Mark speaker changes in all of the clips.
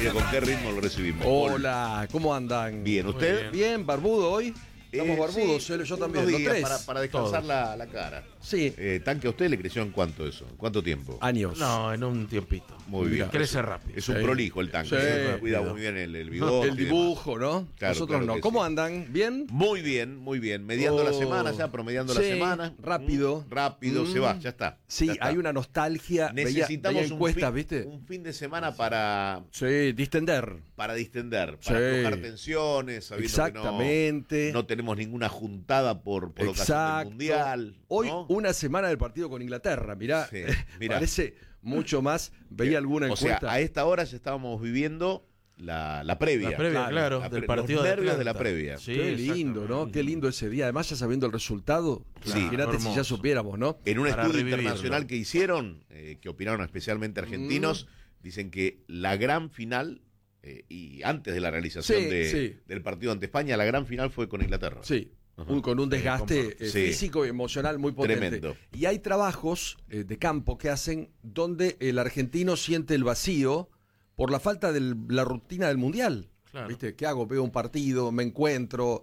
Speaker 1: Mira con qué ritmo lo recibimos.
Speaker 2: Hola, ¿cómo andan?
Speaker 1: Bien, ¿usted?
Speaker 2: Bien, barbudo hoy. Estamos barbudos,
Speaker 1: sí,
Speaker 2: yo también,
Speaker 1: unos
Speaker 2: los
Speaker 1: días
Speaker 2: tres.
Speaker 1: para descansar la cara.
Speaker 2: Sí.
Speaker 1: ¿Tanque a usted le creció en cuánto eso? ¿En cuánto tiempo?
Speaker 2: Años.
Speaker 3: No, en un tiempito.
Speaker 1: Muy bien.
Speaker 3: Crece rápido.
Speaker 1: Es un prolijo el tanque.
Speaker 2: Sí.
Speaker 1: Cuida muy bien el bigote.
Speaker 2: El dibujo, ¿no?
Speaker 1: Claro,
Speaker 2: Nosotros
Speaker 1: claro
Speaker 2: no.
Speaker 1: que
Speaker 2: ¿Cómo
Speaker 1: sí.
Speaker 2: andan? ¿Bien?
Speaker 1: Muy bien, muy bien. Mediando la semana ya, promediando la
Speaker 2: Sí,
Speaker 1: semana.
Speaker 2: rápido.
Speaker 1: Rápido, se va, ya está.
Speaker 2: Sí,
Speaker 1: ya está.
Speaker 2: hay una nostalgia.
Speaker 1: Necesitamos
Speaker 2: veía encuestas,
Speaker 1: un
Speaker 2: ¿viste?
Speaker 1: un fin de semana para
Speaker 2: Sí, distender.
Speaker 1: distender,
Speaker 2: Sí.
Speaker 1: para aflojar tensiones, sabiendo
Speaker 2: Exactamente.
Speaker 1: que no tenemos ninguna juntada por ocasión del
Speaker 2: Exacto.
Speaker 1: Mundial.
Speaker 2: Hoy
Speaker 1: ¿no?
Speaker 2: una semana del partido con Inglaterra, mirá,
Speaker 1: Sí, mirá.
Speaker 2: parece mucho más. Veía alguna
Speaker 1: O sea,
Speaker 2: encuesta.
Speaker 1: a esta hora ya estábamos viviendo la previa.
Speaker 3: La previa, claro,
Speaker 1: La
Speaker 3: del
Speaker 1: pre-
Speaker 3: partido
Speaker 1: los
Speaker 3: de
Speaker 1: nervios
Speaker 3: Atlanta.
Speaker 1: de la previa.
Speaker 3: Sí,
Speaker 2: Qué lindo, ¿no?
Speaker 3: exactamente.
Speaker 2: Qué lindo ese día. Además, ya sabiendo el resultado,
Speaker 1: Sí,
Speaker 2: imagínate si
Speaker 3: hermoso.
Speaker 2: ya supiéramos, ¿no?
Speaker 1: En un
Speaker 3: Para
Speaker 1: estudio
Speaker 3: revivirlo.
Speaker 1: internacional que hicieron, que opinaron especialmente argentinos, dicen que la gran final, y antes de la realización
Speaker 2: Sí.
Speaker 1: del partido ante España, la gran final fue con Inglaterra.
Speaker 2: Sí.
Speaker 1: Ajá.
Speaker 2: Con un desgaste
Speaker 1: Sí.
Speaker 2: físico y emocional muy potente.
Speaker 1: Tremendo.
Speaker 2: Y hay trabajos de campo que hacen donde el argentino siente el vacío por la falta de la rutina del Mundial.
Speaker 3: Claro.
Speaker 2: ¿Viste? ¿Qué hago? Veo un partido, me encuentro,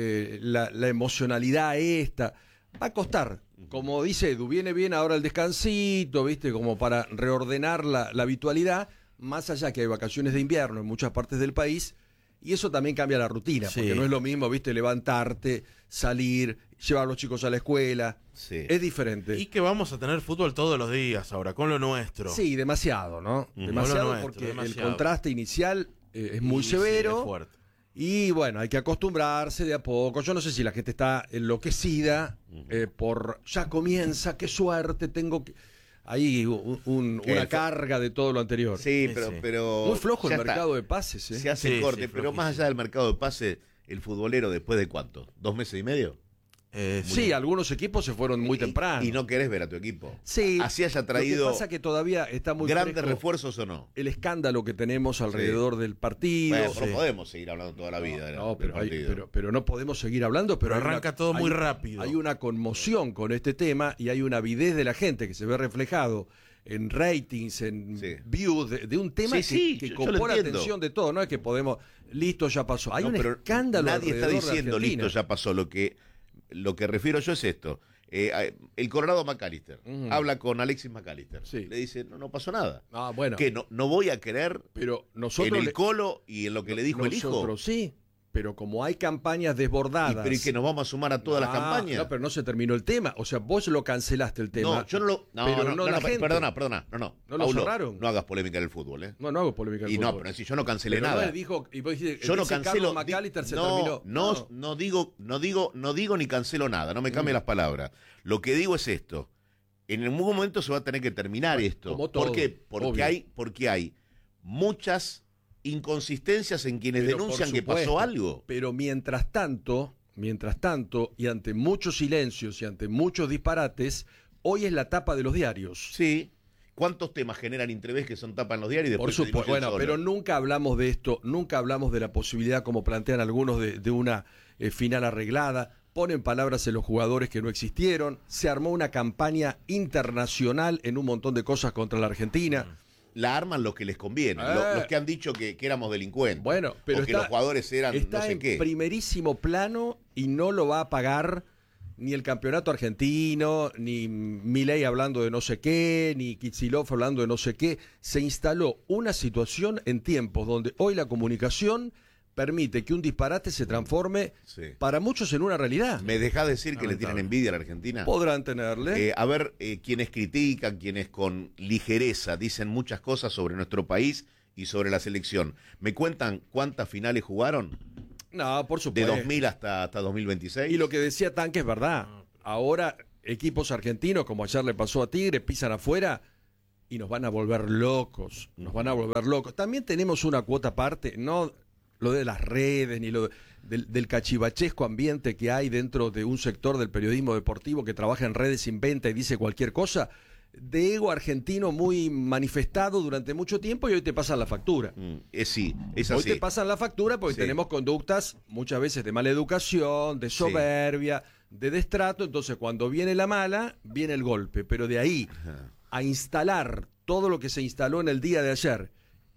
Speaker 2: la emocionalidad esta. Va a costar. Como dice Edu, viene bien ahora el descansito, ¿viste? Como para reordenar la habitualidad, más allá que hay vacaciones de invierno en muchas partes del país. Y eso también cambia la rutina,
Speaker 3: Sí.
Speaker 2: porque no es lo mismo, ¿viste? Levantarte, salir, llevar a los chicos a la escuela.
Speaker 1: Sí.
Speaker 2: Es diferente.
Speaker 3: Y que vamos a tener fútbol todos los días ahora, con lo nuestro.
Speaker 2: Sí, demasiado, ¿no?
Speaker 3: Lo
Speaker 2: Demasiado
Speaker 3: nuestro,
Speaker 2: porque
Speaker 3: demasiado.
Speaker 2: el contraste inicial es muy
Speaker 3: Sí,
Speaker 2: severo.
Speaker 3: sí, es fuerte.
Speaker 2: Y bueno, hay que acostumbrarse de a poco. Yo no sé si la gente está enloquecida por ya comienza, qué suerte, tengo que... Hay
Speaker 1: Que
Speaker 2: una
Speaker 1: fue-
Speaker 2: carga de todo lo anterior.
Speaker 1: Sí,
Speaker 3: Sí,
Speaker 1: pero,
Speaker 3: sí.
Speaker 1: pero
Speaker 2: Muy flojo el
Speaker 1: ya está.
Speaker 2: mercado de pases, ¿eh?
Speaker 1: Se hace
Speaker 3: Sí,
Speaker 1: corte,
Speaker 3: sí,
Speaker 1: pero más
Speaker 3: flojísimo.
Speaker 1: allá del mercado de pase, el futbolero después de ¿cuánto? ¿2 meses y medio?
Speaker 2: Sí, algunos equipos se fueron muy temprano.
Speaker 1: Y no querés ver a tu equipo.
Speaker 2: Sí.
Speaker 1: Así haya
Speaker 2: Lo que
Speaker 1: traído
Speaker 2: pasa que todavía está muy
Speaker 1: grandes
Speaker 2: fresco
Speaker 1: refuerzos o no.
Speaker 2: el escándalo que tenemos alrededor del partido.
Speaker 1: Bueno, pero
Speaker 3: sí.
Speaker 1: podemos seguir hablando toda la vida.
Speaker 2: No,
Speaker 1: del
Speaker 2: pero,
Speaker 1: partido.
Speaker 2: pero no podemos seguir hablando. Pero
Speaker 3: Pero
Speaker 2: hay
Speaker 3: arranca todo muy
Speaker 2: hay-
Speaker 3: rápido.
Speaker 2: Hay una conmoción con este tema y hay una avidez de la gente que se ve reflejado en ratings, en
Speaker 1: Sí.
Speaker 2: views de un tema
Speaker 1: Sí, sí,
Speaker 2: que
Speaker 1: yo
Speaker 2: copó
Speaker 1: lo
Speaker 2: la
Speaker 1: entiendo.
Speaker 2: atención de todo. No es que podemos, listo, ya pasó. Hay
Speaker 1: No,
Speaker 2: un
Speaker 1: pero
Speaker 2: escándalo
Speaker 1: nadie está
Speaker 2: alrededor de
Speaker 1: diciendo
Speaker 2: Argentina.
Speaker 1: listo, ya pasó. Lo que refiero yo es esto. El Colorado McAllister habla con Alexis McAllister.
Speaker 2: Sí.
Speaker 1: Le dice, no pasó nada.
Speaker 2: Ah, bueno.
Speaker 1: Que no voy a creer
Speaker 2: Pero
Speaker 1: en
Speaker 2: nosotros
Speaker 1: el Colo y en lo que le dijo el hijo.
Speaker 2: nosotros sí, pero como hay campañas desbordadas.
Speaker 1: Pero ¿y que nos vamos a sumar a todas las campañas?
Speaker 2: No, pero no se terminó el tema. O sea, vos lo cancelaste el tema.
Speaker 1: No, yo no lo. No,
Speaker 2: pero
Speaker 1: no,
Speaker 2: la gente.
Speaker 1: perdona. No.
Speaker 2: ¿No lo
Speaker 1: Paulo,
Speaker 2: cerraron?
Speaker 1: no hagas polémica en el fútbol, ¿eh?
Speaker 2: No hago polémica en
Speaker 1: Y
Speaker 2: el
Speaker 1: no,
Speaker 2: fútbol.
Speaker 1: pero si yo no cancelé
Speaker 2: Pero
Speaker 1: nada.
Speaker 2: no, él dijo, y vos dijiste,
Speaker 1: Yo no
Speaker 2: ese
Speaker 1: cancelo.
Speaker 2: Carlos McAllister se
Speaker 1: no,
Speaker 2: terminó.
Speaker 1: no digo ni cancelo nada, no me cambie las palabras. Lo que digo es esto. En algún momento se va a tener que terminar esto.
Speaker 2: como todo,
Speaker 1: ¿Por qué?
Speaker 2: obvio.
Speaker 1: Porque hay muchas inconsistencias en quienes
Speaker 2: Pero
Speaker 1: denuncian
Speaker 2: por
Speaker 1: que pasó
Speaker 2: supuesto.
Speaker 1: algo.
Speaker 2: Pero mientras tanto, y ante muchos silencios y ante muchos disparates, hoy es la tapa de los diarios.
Speaker 1: Sí. ¿Cuántos temas generan interés que son tapas en los diarios y
Speaker 2: Por
Speaker 1: después se
Speaker 2: supuesto,
Speaker 1: diluyen
Speaker 2: bueno,
Speaker 1: solos?
Speaker 2: pero nunca hablamos de esto, nunca hablamos de la posibilidad, como plantean algunos, de una final arreglada. Ponen palabras en los jugadores que no existieron. Se armó una campaña internacional en un montón de cosas contra la Argentina.
Speaker 1: La arman los que les conviene, los que han dicho que éramos delincuentes.
Speaker 2: Bueno, pero
Speaker 1: o que los jugadores eran
Speaker 2: está
Speaker 1: no sé
Speaker 2: en
Speaker 1: qué.
Speaker 2: primerísimo plano y no lo va a pagar ni el campeonato argentino, ni Milei hablando de no sé qué, ni Kicillof hablando de no sé qué. Se instaló una situación en tiempos donde hoy la comunicación permite que un disparate se transforme
Speaker 1: Sí.
Speaker 2: para muchos en una realidad.
Speaker 1: ¿Me dejás decir que le
Speaker 3: Lamentable.
Speaker 1: tienen envidia a la Argentina?
Speaker 2: Podrán tenerle.
Speaker 1: A ver, quienes critican, quienes con ligereza dicen muchas cosas sobre nuestro país y sobre la selección. ¿Me cuentan cuántas finales jugaron?
Speaker 2: No, por
Speaker 1: De
Speaker 2: supuesto.
Speaker 1: 2000 hasta 2026.
Speaker 2: Y lo que decía Tanque es verdad. Ahora, equipos argentinos, como ayer le pasó a Tigre, pisan afuera y nos van a volver locos. Nos van a volver locos. También tenemos una cuota aparte, no lo de las redes, ni lo del cachivachesco ambiente que hay dentro de un sector del periodismo deportivo que trabaja en redes, inventa y dice cualquier cosa, de ego argentino muy manifestado durante mucho tiempo y hoy te pasan la factura.
Speaker 1: Sí, es
Speaker 2: Hoy
Speaker 1: así.
Speaker 2: te pasan la factura porque
Speaker 1: Sí.
Speaker 2: tenemos conductas muchas veces de mala educación, de soberbia, de destrato. Entonces, cuando viene la mala, viene el golpe. Pero de ahí a instalar todo lo que se instaló en el día de ayer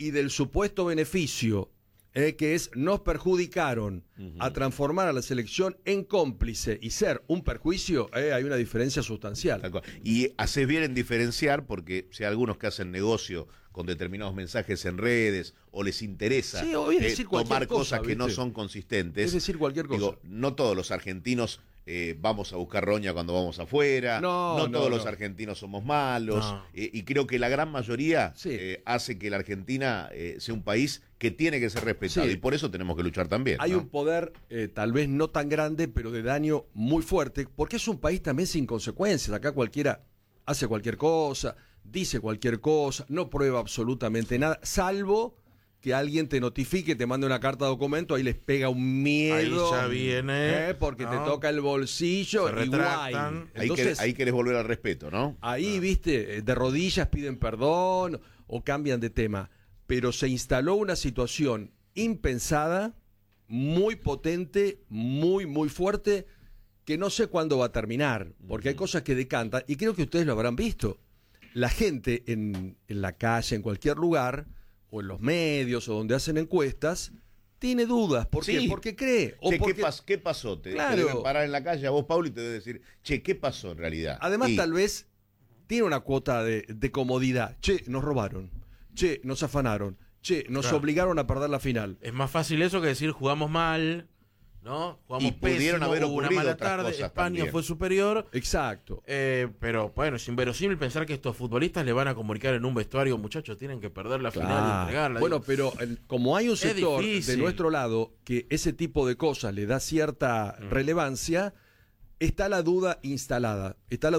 Speaker 2: y del supuesto beneficio, que es nos perjudicaron, a transformar a la selección en cómplice y ser un perjuicio, hay una diferencia sustancial.
Speaker 1: Y haces bien en diferenciar, porque si hay algunos que hacen negocio con determinados mensajes en redes o les interesa
Speaker 2: Sí, o es decir
Speaker 1: tomar
Speaker 2: cualquier cosa,
Speaker 1: cosas que
Speaker 2: ¿viste?
Speaker 1: no son consistentes.
Speaker 2: Es decir cualquier cosa.
Speaker 1: Digo, no todos los argentinos vamos a buscar roña cuando vamos afuera, no todos los argentinos somos malos, y creo que la gran mayoría hace que la Argentina sea un país que tiene que ser respetado, y por eso tenemos que luchar también.
Speaker 2: Hay un poder tal vez no tan grande, pero de daño muy fuerte, porque es un país también sin consecuencias. Acá cualquiera hace cualquier cosa, dice cualquier cosa, no prueba absolutamente nada, salvo que alguien te notifique, te mande una carta de documento, ahí les pega un miedo.
Speaker 3: Ahí ya viene.
Speaker 2: Porque te toca el bolsillo y guay.
Speaker 1: Entonces, ahí querés volver al respeto, ¿no?
Speaker 2: Ahí, viste, de rodillas piden perdón o cambian de tema. Pero se instaló una situación impensada, muy potente, muy, muy fuerte, que no sé cuándo va a terminar, porque hay cosas que decantan, y creo que ustedes lo habrán visto. La gente en la calle, en cualquier lugar, o en los medios, o donde hacen encuestas, tiene dudas. ¿Por qué? Porque cree. O
Speaker 1: che,
Speaker 2: porque...
Speaker 1: ¿qué pasó? Te
Speaker 2: Claro.
Speaker 1: deben parar en la calle a vos, Pablo, y te deben decir, che, ¿qué pasó en realidad?
Speaker 2: Además, tal vez tiene una cuota de comodidad. Che, nos robaron. Che, nos afanaron. Che, nos obligaron a perder la final.
Speaker 3: Es más fácil eso que decir jugamos mal, ¿no? Jugamos
Speaker 1: Y pudieron
Speaker 3: pésimo,
Speaker 1: haber
Speaker 3: hubo una
Speaker 1: ocurrido
Speaker 3: mala
Speaker 1: otras
Speaker 3: tarde,
Speaker 1: cosas
Speaker 3: España
Speaker 1: también.
Speaker 3: fue superior.
Speaker 2: Exacto.
Speaker 3: Pero bueno, es inverosímil pensar que estos futbolistas le van a comunicar en un vestuario, muchachos, tienen que perder la final y entregarla.
Speaker 2: Bueno,
Speaker 3: Digo,
Speaker 2: pero como hay un sector
Speaker 3: difícil.
Speaker 2: de nuestro lado que ese tipo de cosas le da cierta relevancia, está la duda instalada.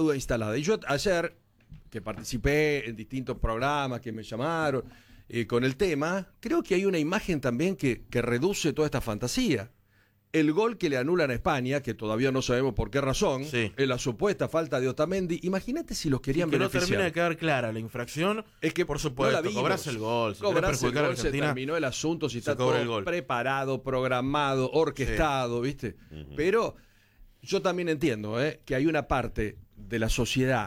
Speaker 2: Y yo ayer, que participé en distintos programas que me llamaron con el tema, creo que hay una imagen también que reduce toda esta fantasía. El gol que le anulan a España, que todavía no sabemos por qué razón, en la supuesta falta de Otamendi, imagínate si los querían
Speaker 3: que no
Speaker 2: beneficiar.
Speaker 3: termina de quedar clara la infracción.
Speaker 2: Es que
Speaker 3: por supuesto,
Speaker 2: no la vimos.
Speaker 3: cobrás el gol. Si querés
Speaker 2: Cobrás el
Speaker 3: perjudicar a
Speaker 2: gol, se
Speaker 3: Argentina,
Speaker 2: terminó el asunto, si está
Speaker 3: cobra el
Speaker 2: todo
Speaker 3: gol.
Speaker 2: preparado, programado, orquestado, ¿viste? Pero yo también entiendo que hay una parte de la sociedad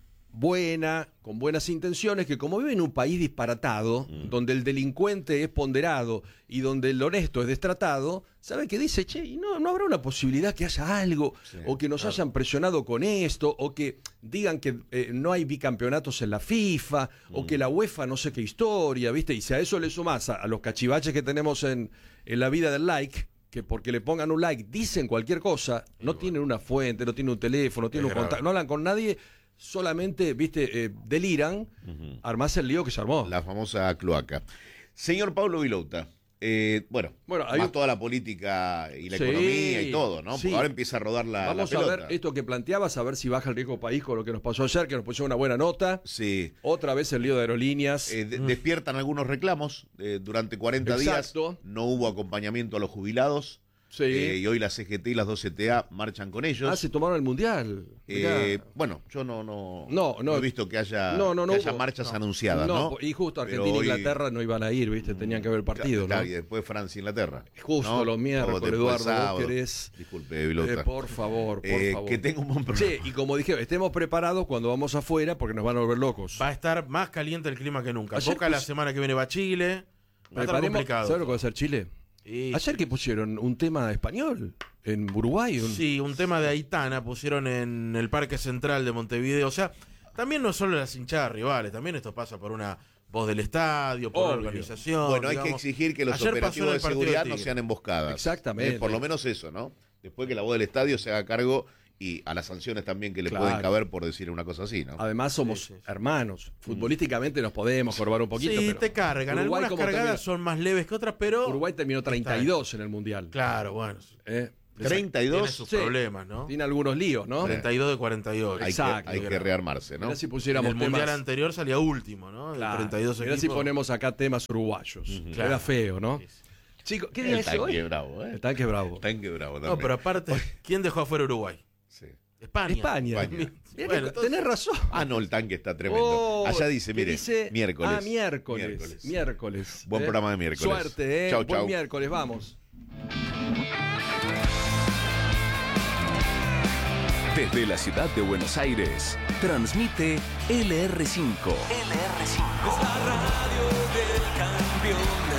Speaker 2: buena, con buenas intenciones, que como vive en un país disparatado, donde el delincuente es ponderado y donde el honesto es destratado, sabe que dice, che, ¿y no habrá una posibilidad que haya algo, o que nos hayan presionado con esto, o que digan que no hay bicampeonatos en la FIFA, o que la UEFA no sé qué historia, ¿viste? Y si a eso le sumás a los cachivaches que tenemos en la vida del like, que porque le pongan un like dicen cualquier cosa, no tienen una fuente, no tienen un teléfono, no tienen un contacto, no hablan con nadie, solamente, viste, deliran, armás el lío que se armó.
Speaker 1: La famosa cloaca. Señor Pablo Vilouta, bueno, más toda la política y la economía y todo, ¿no? Porque ahora empieza a rodar la
Speaker 2: Vamos
Speaker 1: pelota.
Speaker 2: a ver esto que planteabas, a ver si baja el riesgo país con lo que nos pasó ayer, que nos pusieron una buena nota.
Speaker 1: Sí.
Speaker 2: Otra vez el lío de aerolíneas.
Speaker 1: Despiertan algunos reclamos. Durante 40 días no hubo acompañamiento a los jubilados.
Speaker 2: Sí.
Speaker 1: Y hoy la CGT y las 2 CTA marchan con ellos.
Speaker 2: Se tomaron el Mundial.
Speaker 1: Bueno, yo no he visto que haya marchas anunciadas, ¿no?
Speaker 2: Y justo Argentina e Inglaterra no iban a ir, ¿viste? Tenían que ver el partido,
Speaker 1: claro,
Speaker 2: ¿no?
Speaker 1: Y después Francia e Inglaterra.
Speaker 2: Justo
Speaker 1: ¿no?
Speaker 2: los miércoles, Eduardo, vos querés.
Speaker 1: Disculpe, Vilouta.
Speaker 2: Por favor.
Speaker 1: Que tenga un buen programa.
Speaker 2: Sí, y como dije, estemos preparados cuando vamos afuera porque nos van a volver locos.
Speaker 3: Va a estar más caliente el clima que nunca.
Speaker 2: Ayer
Speaker 3: Boca la semana que viene va a Chile. Va a estar complicado.
Speaker 2: ¿Sabes lo que va a hacer Chile? Ayer que pusieron un tema español en Uruguay.
Speaker 3: Sí, un tema de Aitana pusieron en el Parque Central de Montevideo. O sea, también no solo las hinchadas rivales, también esto pasa por una voz del estadio, por una organización.
Speaker 1: Bueno,
Speaker 3: digamos.
Speaker 1: hay que exigir que los operativos de seguridad no sean emboscadas.
Speaker 2: Exactamente.
Speaker 1: Por lo menos eso, ¿no? Después que la voz del estadio se haga cargo y a las sanciones también que le pueden caber por decir una cosa así, ¿no?
Speaker 2: Además somos hermanos. Futbolísticamente nos podemos jorbar un poquito.
Speaker 3: Sí,
Speaker 2: pero
Speaker 3: te cargan.
Speaker 2: Uruguay,
Speaker 3: algunas cargadas son más leves que otras, pero...
Speaker 2: Uruguay terminó 32 en el Mundial.
Speaker 3: Claro, bueno.
Speaker 1: 32.
Speaker 3: Tiene sus problemas, ¿no?
Speaker 2: Tiene algunos líos, ¿no?
Speaker 3: 32 de 48.
Speaker 1: Exacto. Hay que rearmarse, ¿no?
Speaker 2: Mirá si pusiéramos
Speaker 3: el Mundial anterior salía último, ¿no?
Speaker 2: Claro.
Speaker 3: 32
Speaker 2: Mirá si ponemos acá temas uruguayos.
Speaker 3: Claro.
Speaker 2: Era feo, ¿no? Chicos, ¿qué día es hoy?
Speaker 1: El tanque bravo, ¿eh?
Speaker 2: El tanque bravo.
Speaker 1: Tanque bravo también.
Speaker 3: No, pero aparte, ¿quién dejó afuera Uruguay?
Speaker 1: Sí.
Speaker 2: España.
Speaker 1: Mirá
Speaker 3: Bueno, entonces...
Speaker 2: Tenés razón.
Speaker 1: No, el tanque está tremendo. Allá dice, mire, miércoles.
Speaker 2: Miércoles.
Speaker 1: Buen programa de miércoles.
Speaker 2: Suerte,
Speaker 1: Chau,
Speaker 2: Buen
Speaker 1: chau.
Speaker 2: miércoles, vamos.
Speaker 4: Desde la ciudad de Buenos Aires, transmite LR5.
Speaker 5: LR5. Es la radio del campeón.